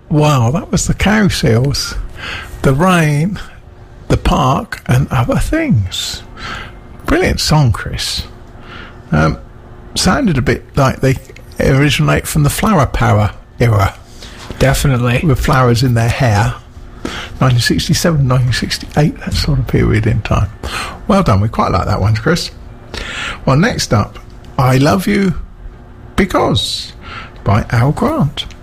Wow, that was the Cow Seals, The Rain, The Park, and Other Things. Brilliant song, Chris. Sounded a bit like they originate from the Flower Power era. Definitely. With flowers in their hair. 1967, 1968, that sort of period in time. Well done, we quite like that one, Chris. Well, next up, I Love You Because by Al Grant.